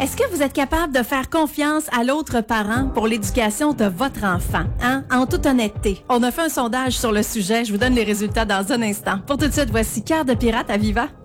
Est-ce que vous êtes capable de faire confiance à l'autre parent pour l'éducation de votre enfant? Hein? En toute honnêteté, on a fait un sondage sur le sujet. Je vous donne les résultats dans un instant. Pour tout de suite, voici Cœur de pirate à Viva.